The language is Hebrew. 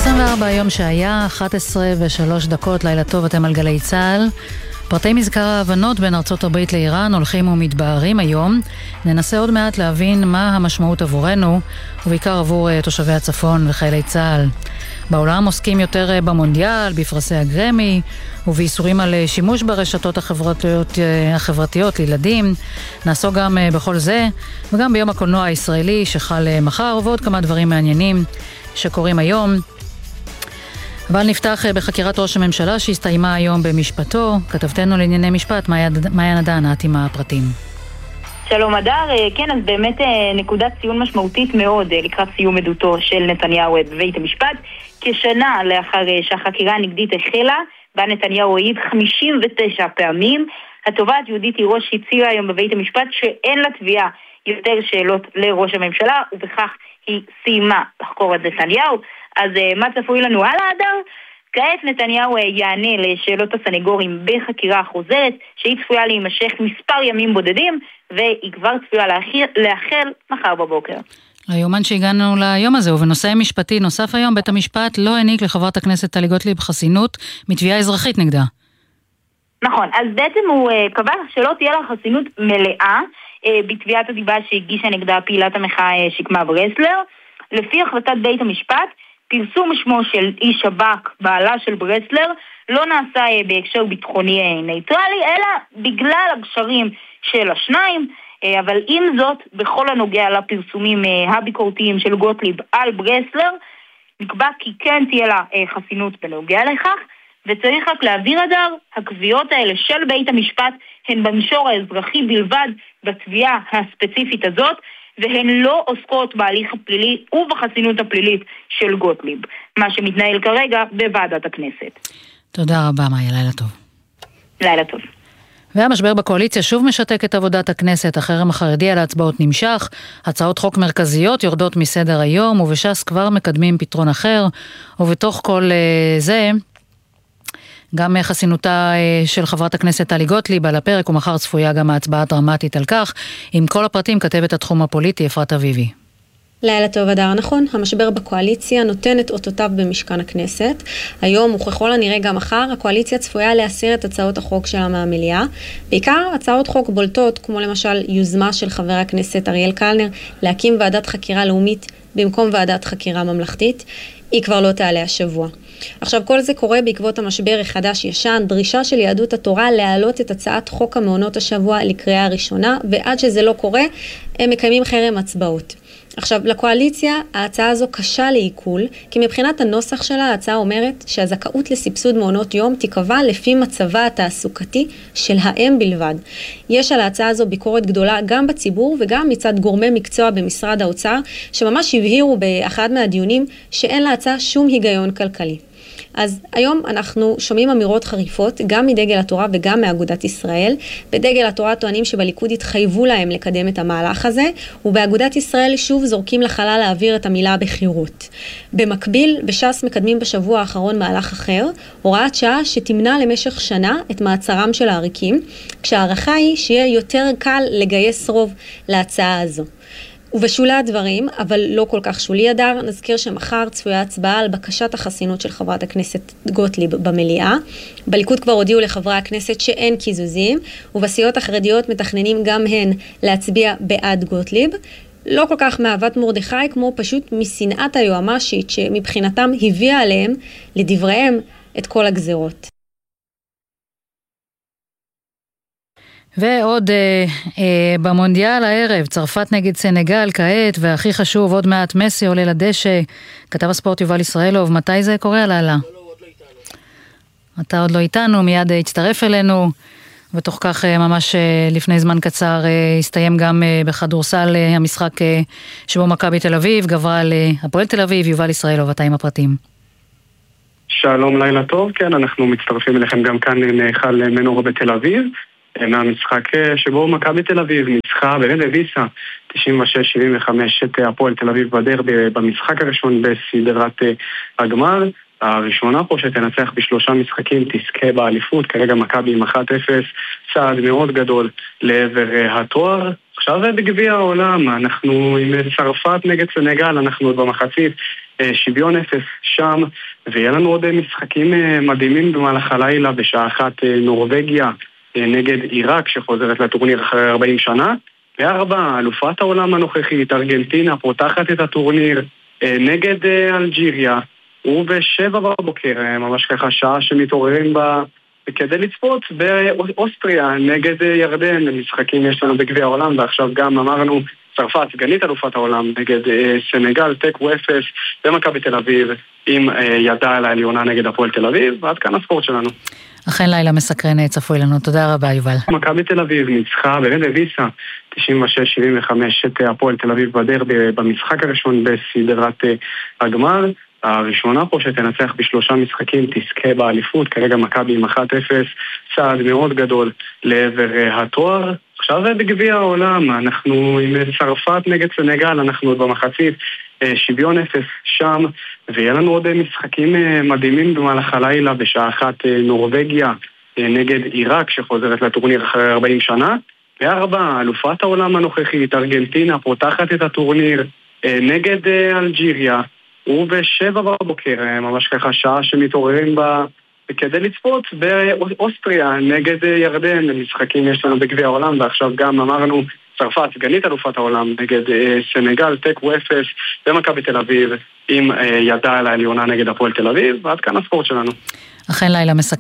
24 יום שהיה, 11:03, לילה טוב, אתם על גלי צהל. פרטי מזכר ההבנות בין ארצות הברית לאיראן הולכים ומתבהרים היום. ננסה עוד מעט להבין מה המשמעות עבורנו, ובעיקר עבור תושבי הצפון וחיילי צהל. בעולם עוסקים יותר במונדיאל, בפרסי הגרמי, ובאיסורים על שימוש ברשתות החברתיות לילדים. נעסוק גם בכל זה, וגם ביום הקולנוע הישראלי שחל מחר, ועוד כמה דברים מעניינים שקורים היום. אבל נפתח בחקירת ראש הממשלה שהסתיימה היום במשפטו. כתבתנו לענייני משפט, מאיה נדן, את עם הפרטים. שלום אדר, כן, אז באמת נקודת ציון משמעותית מאוד לקראת סיום עדותו של נתניהו בבית המשפט, כשנה לאחר שהחקירה הנגדית החלה, בה נתניהו העיד 59 פעמים. התובעת יהודית תירוש הצהירה היום בבית המשפט שאין לה תביעה יותר שאלות לראש הממשלה, ובכך היא סיימה לחקור את נתניהו. אז מה צפוי לנו הלאה, אדר? כעת נתניהו יענה לשאלות הסנגורים בחקירה החוזרת, שהיא צפויה להימשך מספר ימים בודדים, והיא כבר צפויה לאחל מחר בבוקר. היומן שהגענו ליום הזה, ובנושא משפטי נוסף היום, בית המשפט לא העניק לחברת הכנסת טלי גוטליב חסינות מתביעה אזרחית נגדה. נכון, אז בעצם הוא קבע שלא תהיה לה חסינות מלאה בתביעת הדיבה שהגישה נגדה פעילת המחאה שקמה ברסלר. לפי החלטת בית המשפט, פרסום שמו של איש שב"כ, בעלה של ברסלר, לא נעשה בהקשר ביטחוני נייטרלי, אלא בגלל הקשרים של השניים. אבל עם זאת, בכל הנוגע לפרסומים הביקורתיים של גוטליב על ברסלר, נקבע כי כן תהיה לה חסינות בנוגע לכך, וצריך רק להעביר אדר, הקביעות האלה של בית המשפט הן במישור האזרחי בלבד בתביעה הספציפית הזאת, והן לא עוסקות בהליך הפלילי ובחסינות הפלילית של גוטליב, מה שמתנהל כרגע בוועדת הכנסת. תודה רבה, מאיה, לילה טוב. לילה טוב. והמשבר בקואליציה שוב משתק את עבודת הכנסת. החרם החרדי על ההצבעות נמשך, הצעות חוק מרכזיות יורדות מסדר היום, ובש"ס כבר מקדמים פתרון אחר, ובתוך כל זה גם חסינותה של חברת הכנסת טלי גוטליב על הפרק, ומחר צפויה גם ההצבעה דרמטית על כך. עם כל הפרטים כתבת התחום הפוליטי אפרת אביבי. לילה טוב אדר, נכון, המשבר בקואליציה נותן את אותותיו במשכן הכנסת. היום וככל הנראה גם מחר, הקואליציה צפויה להסיר את הצעות החוק שלה מהמליאה. בעיקר הצעות חוק בולטות, כמו למשל יוזמה של חבר הכנסת אריאל קלנר להקים ועדת חקירה לאומית במקום ועדת חקירה ממלכתית. היא כבר לא תעלה השבוע. עכשיו כל זה קורה בעקבות המשבר החדש ישן, דרישה של יהדות התורה להעלות את הצעת חוק המעונות השבוע לקריאה ראשונה, ועד שזה לא קורה, הם מקיימים חרם הצבעות. עכשיו, לקואליציה ההצעה הזו קשה לעיכול, כי מבחינת הנוסח שלה ההצעה אומרת שהזכאות לסבסוד מעונות יום תיקבע לפי מצבה התעסוקתי של האם בלבד. יש על ההצעה הזו ביקורת גדולה גם בציבור וגם מצד גורמי מקצוע במשרד האוצר, שממש הבהירו באחד מהדיונים שאין להצעה שום היגיון כלכלי. אז היום אנחנו שומעים אמירות חריפות, גם מדגל התורה וגם מאגודת ישראל. בדגל התורה טוענים שבליכוד התחייבו להם לקדם את המהלך הזה, ובאגודת ישראל שוב זורקים לחלל להעביר את המילה בחירות. במקביל, בש"ס מקדמים בשבוע האחרון מהלך אחר, הוראת שעה שתמנע למשך שנה את מעצרם של העריקים, כשהערכה היא שיהיה יותר קל לגייס רוב להצעה הזו. ובשולי הדברים, אבל לא כל כך שולי אדר, נזכיר שמחר צפויה הצבעה על בקשת החסינות של חברת הכנסת גוטליב במליאה. בליכוד כבר הודיעו לחברי הכנסת שאין קיזוזים, ובסיעות החרדיות מתכננים גם הן להצביע בעד גוטליב. לא כל כך מאהבת מרדכי, כמו פשוט משנאת היועמ"שית שמבחינתם הביאה עליהם, לדבריהם, את כל הגזרות. ועוד במונדיאל הערב, צרפת נגד סנגל כעת, והכי חשוב, עוד מעט מסי עולה לדשא. כתב הספורט יובל ישראלוב, מתי זה קורה הלילה? אתה עוד לא איתנו, מיד הצטרף אלינו, ותוך כך ממש לפני זמן קצר הסתיים גם בכדורסל המשחק שבו מכבי תל אביב גברה על הפועל תל אביב. יובל ישראלוב, אתה עם הפרטים. שלום, לילה טוב. כן, אנחנו מצטרפים אליכם גם כאן מהיכל מנורה בתל אביב. מהמשחק שבו מכבי תל אביב ניצחה באמת הביסה 96-75 את הפועל תל אביב בדרבי במשחק הראשון בסדרת הגמר. הראשונה פה שתנצח בשלושה משחקים תזכה באליפות. כרגע מכבי עם 1-0, צעד מאוד גדול לעבר התואר. עכשיו בגביע העולם אנחנו עם צרפת נגד סנגל, אנחנו עוד במחצית שוויון אפס שם, ויהיה לנו עוד משחקים מדהימים במהלך הלילה. בשעה 1 נורווגיה נגד עיראק שחוזרת לטורניר אחרי 40 שנה. ב-4 אלופת העולם הנוכחית ארגנטינה פותחת את הטורניר נגד אלג'יריה, וב-7 בבוקר ממש ככה שעה שמתעוררים כדי לצפות באוסטריה נגד ירדן. משחקים יש לנו בגביע העולם, ועכשיו גם אמרנו צרפת, סגנית אלופת העולם, נגד סנגל, תיקו 0, ומכבי תל אביב עם ידה על העליונה נגד הפועל תל אביב. ועד כאן הספורט שלנו. אכן לילה מסקרן צפוי לנו. תודה רבה יובל. מכבי תל אביב ניצחה ברנד ויסה 96-75 את הפועל תל אביב בדרבי במשחק הראשון בסדרת הגמר. הראשונה פה שתנצח ב3 משחקים תזכה באליפות. כרגע מכבי עם 1-0, צעד מאוד גדול לעבר התואר. עכשיו זה בגביע העולם, אנחנו עם צרפת נגד סנגל, אנחנו עוד במחצית, שוויון אפס שם, ויהיה לנו עוד משחקים מדהימים במהלך הלילה. בשעה 1 נורווגיה נגד עיראק שחוזרת לטורניר אחרי 40 שנה. ב-4 אלופת העולם הנוכחית ארגנטינה פותחת את הטורניר נגד אלג'יריה, וב-7 בבוקר ממש ככה שעה שמתעוררים כדי לצפות באוסטריה נגד ירדן. משחקים יש לנו בגביע העולם, ועכשיו גם אמרנו צרפת, סגנית אלופת העולם, נגד סנגל, תיקו 0, ומכבי תל אביב עם ידה על העליונה נגד הפועל תל אביב. ועד כאן הספורט שלנו. אכן לילה מסקרן.